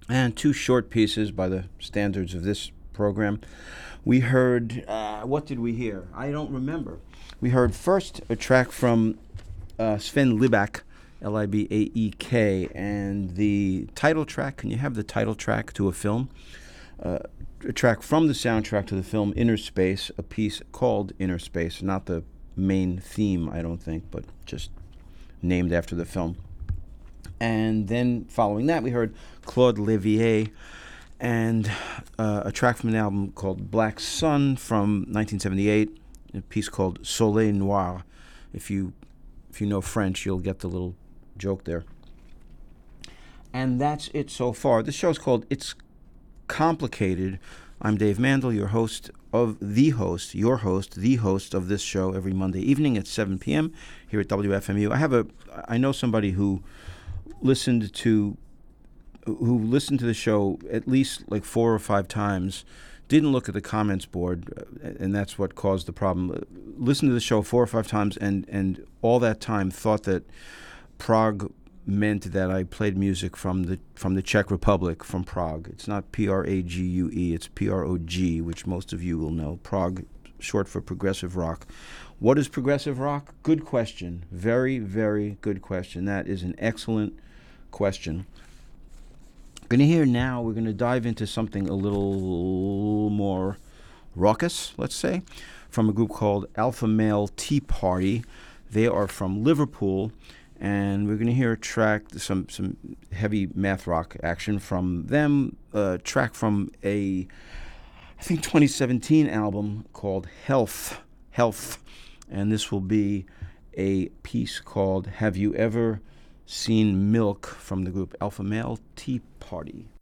and two short pieces by the standards of this program. We heard, what did we hear? I don't remember. We heard first a track from Sven Libaek, Libaek, and the title track. Can you have the title track to a film? A track from the soundtrack to the film Inner Space, a piece called Inner Space, not the main theme, I don't think, but just named after the film. And then following that, we heard Claude Levier and a track from an album called Black Sun from 1978, a piece called Soleil Noir. If you know French, you'll get the little joke there. And that's it so far. The show's called It's Complicated. I'm Dave Mandel, your host, of the host of this show every Monday evening at 7 p.m. here at WFMU. I know somebody who listened to the show at least like 4 or 5 times, didn't look at the comments board, and that's what caused the problem. Listened to the show 4 or 5 times, and all that time thought that Prague meant that I played music from the Czech Republic, from Prague. It's not Prague, it's Prog, which most of you will know. Prague, short for progressive rock. What is progressive rock? Good question. Very, very good question. That is an excellent question. We're going to dive into something a little more raucous, let's say, from a group called Alpha Male Tea Party. They are from Liverpool, and we're going to hear a track, some heavy math rock action from them, a track from I think 2017 album called Health, and this will be a piece called Have You Ever Seen Milk from the group Alpha Male Tea Party.